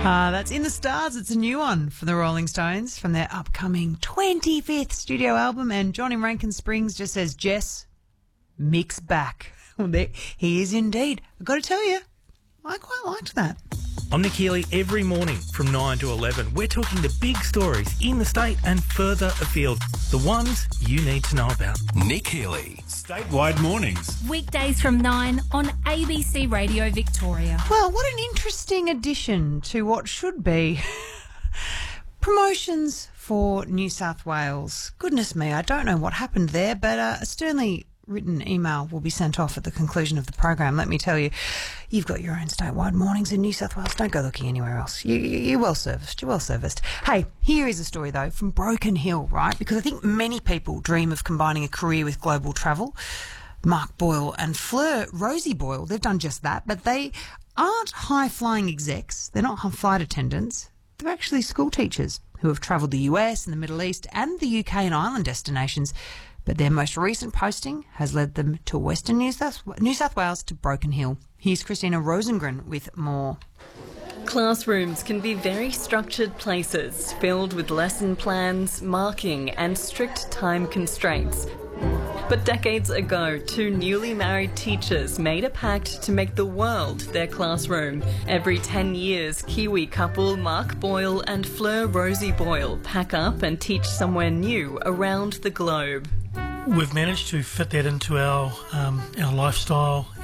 That's In the Stars. It's a new one for the Rolling Stones from their upcoming 25th studio album. And John in Rankin Springs just says, Jess, mix back. Well, there, he is indeed. I've got to tell you, I quite liked that. I'm Nick Healy. Every morning from 9 to 11, we're talking the big stories in the state and further afield, the ones you need to know about. Nick Healy. Statewide Mornings. Weekdays from 9 on ABC Radio Victoria. Well, what an interesting addition to what should be promotions for New South Wales. Goodness me, I don't know what happened there, but a sternly written email will be sent off at the conclusion of the program. Let me tell you, you've got your own statewide mornings in New South Wales. Don't go looking anywhere else. You're well serviced. You're well serviced. Hey, here is a story, though, from Broken Hill, right? Because I think many people dream of combining a career with global travel. Mark Boyle and Fleur Rosie Boyle, they've done just that, but they aren't high-flying execs. They're not flight attendants. They're actually school teachers who have travelled the US and the Middle East and the UK and Ireland destinations. But their most recent posting has led them to Western New South Wales to Broken Hill. Here's Christina Rosengren with more. Classrooms can be very structured places, filled with lesson plans, marking and strict time constraints. But decades ago, two newly married teachers made a pact to make the world their classroom. Every 10 years, Kiwi couple Mark Boyle and Fleur Rosie Boyle pack up and teach somewhere new around the globe. We've managed to fit that into our lifestyle